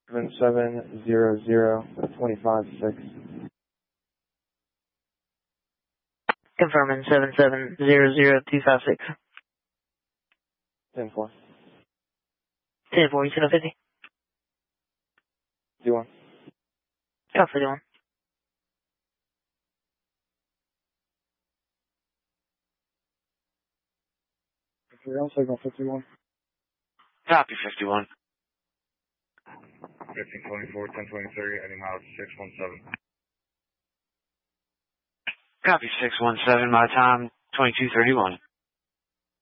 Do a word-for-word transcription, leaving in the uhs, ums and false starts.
seven seven zero zero two five six. Confirming seven seven zero zero two five six. ten four. ten four, you said no fifty? D one. Copy, D one. Real signal fifty-one. Copy fifty-one. fifteen twenty-four, ten twenty-three, heading miles six one seven. Copy six one seven, my time, twenty-two thirty-one.